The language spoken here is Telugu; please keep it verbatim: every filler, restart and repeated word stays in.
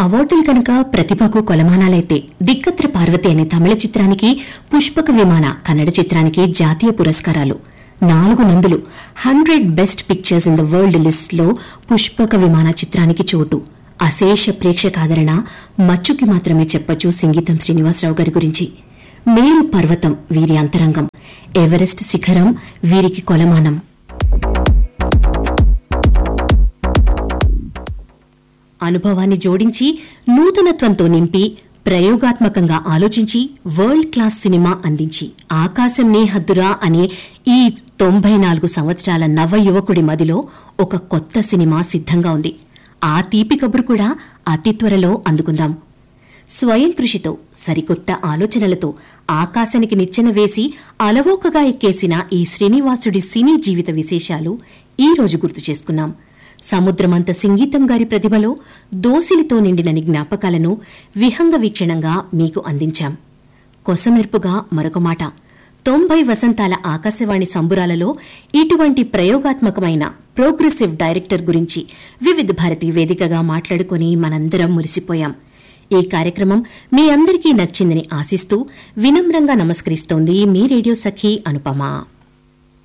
అవార్డులు కనుక ప్రతిభకు కొలమానాలైతే దిక్కత్ర పార్వతి అనే తమిళ చిత్రానికి, పుష్పక విమాన కన్నడ చిత్రానికి జాతీయ పురస్కారాలు, నాలుగు నందులు, hundred best pictures in the world list లో పుష్పక విమాన చిత్రానికి చోటు, అశేష ప్రేక్షకాదరణ మచ్చుకి మాత్రమే చెప్పొచ్చు సింగీతం శ్రీనివాసరావు గారి గురించి. మేరు పర్వతం వీరి అంతరంగం, ఎవరెస్ట్ శిఖరం వీరికి కొలమానం. అనుభవాన్ని జోడించి నూతనత్వంతో నింపి ప్రయోగాత్మకంగా ఆలోచించి వరల్డ్ క్లాస్ సినిమా అందించి ఆకాశం నే హద్దురా అనే ఈ తొంభై నాలుగు సంవత్సరాల నవ యువకుడి మదిలో ఒక కొత్త సినిమా సిద్ధంగా ఉంది. ఆ తీపి కబురు కూడా అతి త్వరలో అందుకుందాం. స్వయం కృషితో సరికొత్త ఆలోచనలతో ఆకాశానికి నిచ్చెన వేసి అలవోకగా ఎక్కేసిన ఈ శ్రీనివాసుడి సినీ జీవిత విశేషాలు ఈ రోజు గుర్తు చేసుకున్నాం. సముద్రమంత సింగీతం గారి ప్రతిభలో దోసిలితో నిండినని జ్ఞాపకాలను విహంగ వీక్షణంగా మీకు అందించాం. కొసమెరుపుగా మరొక మాట, తొంభై వసంతాల ఆకాశవాణి సంబురాలలో ఇటువంటి ప్రయోగాత్మకమైన ప్రోగ్రెసివ్ డైరెక్టర్ గురించి వివిధ భారతి వేదికగా మాట్లాడుకుని మనందరం మురిసిపోయాం. ఈ కార్యక్రమం మీ అందరికీ నచ్చిందని ఆశిస్తూ వినమ్రంగా నమస్కరిస్తోంది మీ రేడియో సఖి అనుపమ.